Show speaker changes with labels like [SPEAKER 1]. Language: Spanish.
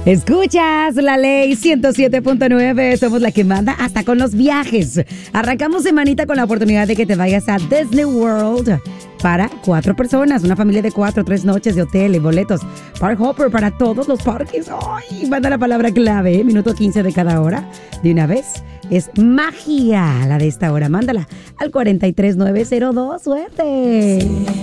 [SPEAKER 1] Escuchas la ley 107.9, somos la que manda hasta con los viajes. Arrancamos semanita con la oportunidad de que te vayas a Disney World para 4 personas, una familia de 4, 3 noches de hotel y boletos. Park Hopper para todos los parques. ¡Ay! Manda la palabra clave, minuto 15 de cada hora. De una vez, es magia la de esta hora. Mándala al 43902. ¡Suerte!